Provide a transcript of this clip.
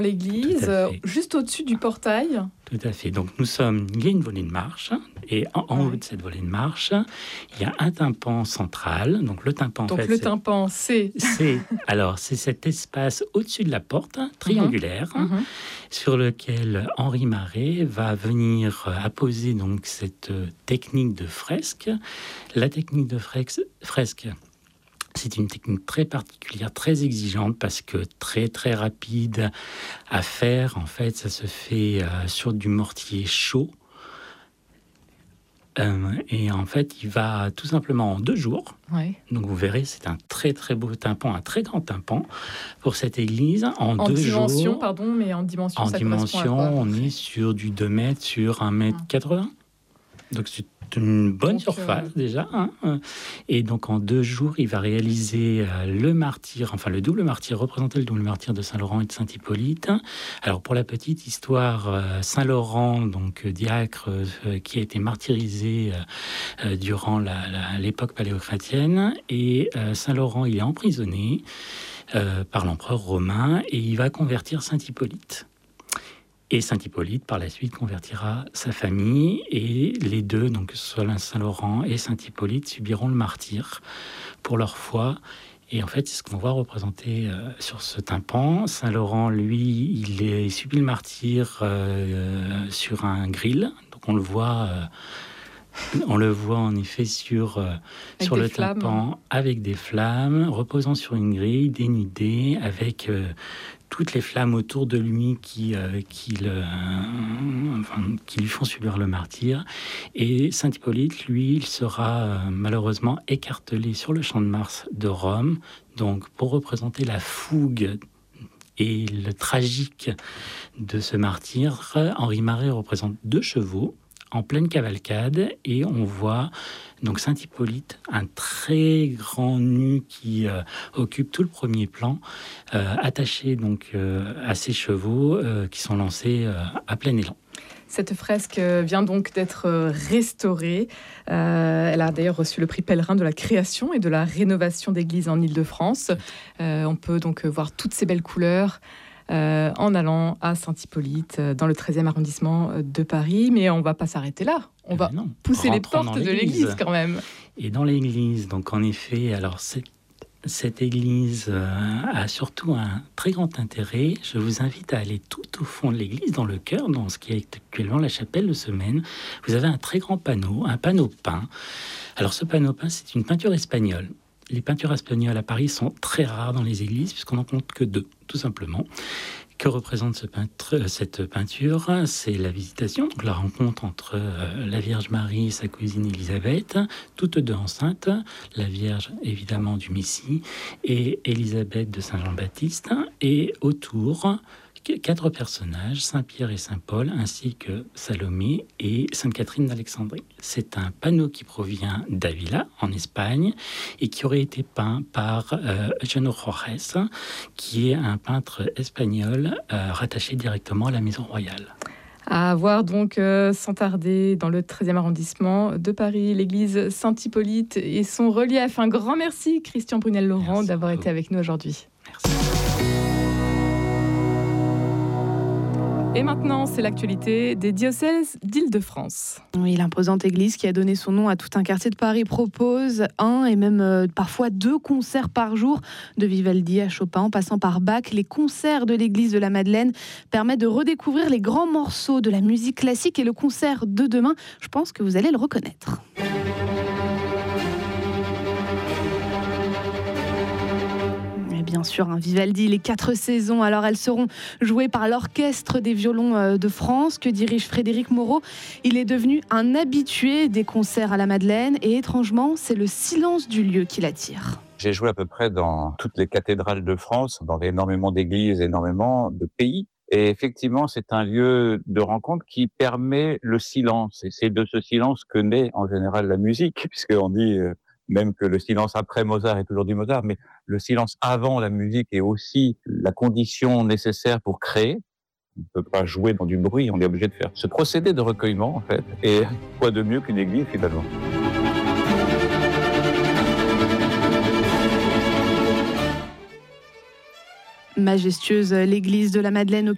L'église, juste au-dessus du portail. Tout à fait. Donc il y a une volée de marche, et en haut de cette volée de marche, il y a un tympan central. Donc le tympan, tympan, c'est cet espace au-dessus de la porte, triangulaire, sur lequel Henri Maret va venir apposer donc cette technique de fresque. La technique de fresque, c'est une technique très particulière, très exigeante, parce que très très rapide à faire. En fait, ça se fait sur du mortier chaud. Et en fait, il va tout simplement en 2 jours. Ouais. Donc vous verrez, c'est un très très beau tympan, un très grand tympan pour cette église. En 2 dimension, jours. Mais en dimension, ça dimension, correspond à quoi, on est sur du 2 mètres sur 1,80 m. Donc c'est une bonne surface déjà. Et donc en 2 jours, il va réaliser le martyre, enfin le double martyre, représenter le double martyre de Saint-Laurent et de Saint-Hippolyte. Alors pour la petite histoire, Saint-Laurent, donc diacre, qui a été martyrisé durant l'époque paléochrétienne, et Saint-Laurent, il est emprisonné par l'empereur romain, et il va convertir Saint-Hippolyte. Et Saint-Hippolyte, par la suite, convertira sa famille, et les deux, donc soit Saint-Laurent et Saint-Hippolyte, subiront le martyre pour leur foi. Et en fait, c'est ce qu'on voit représenter sur ce tympan. Saint-Laurent, lui, il subit le martyre sur un grill. Donc on le voit en effet sur le tympan, avec des flammes, reposant sur une grille, dénudé, avec toutes les flammes autour de lui qui lui font subir le martyre. Et Saint-Hippolyte, lui, il sera malheureusement écartelé sur le champ de Mars de Rome. Donc, pour représenter la fougue et le tragique de ce martyr, Henri Maret représente 2 chevaux en pleine cavalcade, et on voit donc Saint-Hippolyte, un très grand nu qui occupe tout le premier plan, attaché donc à ses chevaux qui sont lancés à plein élan. Cette fresque vient donc d'être restaurée. Elle a d'ailleurs reçu le prix Pèlerin de la création et de la rénovation d'églises en Île-de-France. On peut donc voir toutes ces belles couleurs en allant à Saint-Hippolyte, dans le 13e arrondissement de Paris. Mais on ne va pas s'arrêter là. On va pousser les portes de l'église quand même. Et dans l'église, donc en effet, alors cette église a surtout un très grand intérêt. Je vous invite à aller tout au fond de l'église, dans le chœur, dans ce qui est actuellement la chapelle de Semaine. Vous avez un très grand panneau, un panneau peint. Alors ce panneau peint, c'est une peinture espagnole. Les peintures espagnoles à Paris sont très rares dans les églises, puisqu'on n'en compte que 2, tout simplement. Que représente cette peinture? C'est la Visitation, donc la rencontre entre la Vierge Marie et sa cousine Élisabeth, toutes 2 enceintes, la Vierge évidemment du Messie et Élisabeth de Saint Jean-Baptiste, et autour 4 personnages, Saint Pierre et Saint Paul, ainsi que Salomé et Sainte Catherine d'Alexandrie. C'est un panneau qui provient d'Avila, en Espagne, et qui aurait été peint par Eugenio Rojas, qui est un peintre espagnol rattaché directement à la Maison Royale. À voir donc sans tarder dans le 13e arrondissement de Paris, l'église Saint-Hippolyte et son relief. Un grand merci, Christian Brunel-Laurent, d'avoir été avec nous aujourd'hui. Merci. Et maintenant, c'est l'actualité des diocèses d'Île-de-France. Oui, l'imposante église qui a donné son nom à tout un quartier de Paris propose 1 et même parfois 2 concerts par jour, de Vivaldi à Chopin, en passant par Bach. Les concerts de l'église de la Madeleine permettent de redécouvrir les grands morceaux de la musique classique, et le concert de demain, je pense que vous allez le reconnaître. Bien sûr, un Vivaldi, les 4 saisons. Alors, elles seront jouées par l'Orchestre des violons de France, que dirige Frédéric Moreau. Il est devenu un habitué des concerts à la Madeleine, et étrangement, c'est le silence du lieu qui l'attire. J'ai joué à peu près dans toutes les cathédrales de France, dans énormément d'églises, énormément de pays. Et effectivement, c'est un lieu de rencontre qui permet le silence. Et c'est de ce silence que naît en général la musique, puisqu'on dit même que le silence après Mozart est toujours du Mozart, mais le silence avant la musique est aussi la condition nécessaire pour créer. On ne peut pas jouer dans du bruit, on est obligé de faire ce procédé de recueillement, en fait. Et quoi de mieux qu'une église, finalement ? Majestueuse, l'église de la Madeleine